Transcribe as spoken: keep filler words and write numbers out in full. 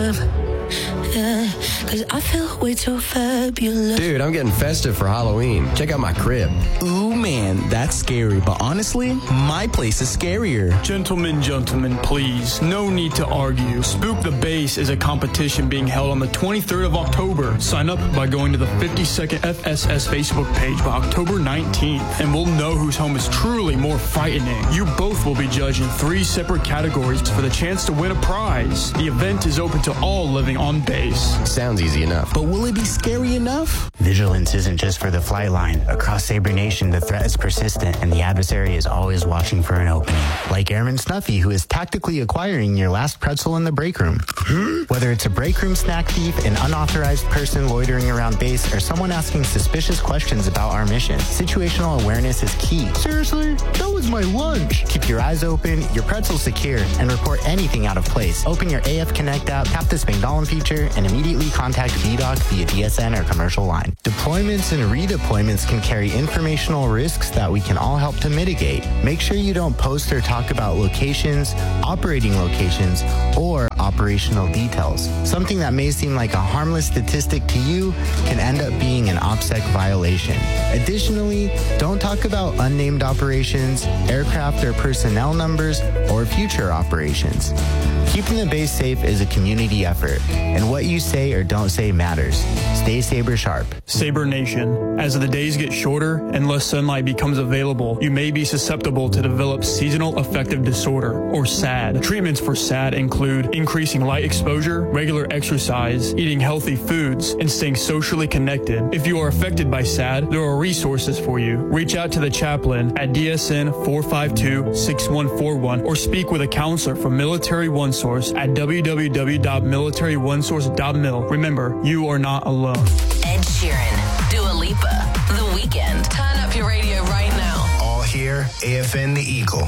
love. Yeah, cause I feel way too fabulous. Dude, I'm getting festive for Halloween. Check out my crib. Ooh, man, that's scary. But honestly, my place is scarier. Gentlemen, gentlemen, please. No need to argue. Spook the Base is a competition being held on the twenty-third of October. Sign up by going to the fifty-second F S S Facebook page by October nineteenth, and we'll know whose home is truly more frightening. You both will be judged in three separate categories for the chance to win a prize. The event is open to all living on base. Sounds easy enough. But will it be scary enough? Vigilance isn't just for the flight line. Across Sabre Nation, the threat is persistent, and the adversary is always watching for an opening. Like Airman Snuffy, who is tactically acquiring your last pretzel in the break room. Whether it's a break room snack thief, an unauthorized person loitering around base, or someone asking suspicious questions about our mission, situational awareness is key. Seriously? That was my lunch. Keep your eyes open, your pretzel secure, and report anything out of place. Open your A F Connect app, tap the Spangdahlem feature, and immediately contact V DOC via D S N or commercial line. Deployments and redeployments can carry informational risks that we can all help to mitigate. Make sure you don't post or talk about locations, operating locations, or operational details. Something that may seem like a harmless statistic to you can end up being an OPSEC violation. Additionally, don't talk about unnamed operations, aircraft or personnel numbers, or future operations. Keeping the base safe is a community effort, and what you say or don't say matters. Stay Sabre sharp. Sabre Nation. As the days get shorter and less sunlight becomes available, you may be susceptible to develop seasonal affective disorder, or S A D. Treatments for S A D include increasing light exposure, regular exercise, eating healthy foods, and staying socially connected. If you are affected by S A D, there are resources for you. Reach out to the chaplain at D S N four five two, six one four one or speak with a counselor from Military One Source at w w w dot military one source dot mil. Remember, you are not alone. Ed Sheeran, Dua Lipa, The Weeknd. Turn up your radio right now. All here, A F N The Eagle.